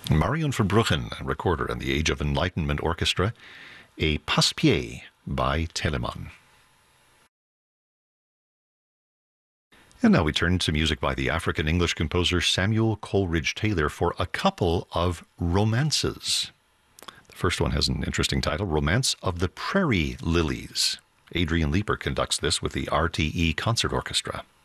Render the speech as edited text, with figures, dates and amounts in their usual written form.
Marion Verbruggen, recorder and the Age of Enlightenment Orchestra, a Passepied by Telemann. And now we turn to music by the African-English composer Samuel Coleridge Taylor for a couple of romances. The first one has an interesting title, Romance of the Prairie Lilies. Adrian Leeper conducts this with the RTE Concert Orchestra.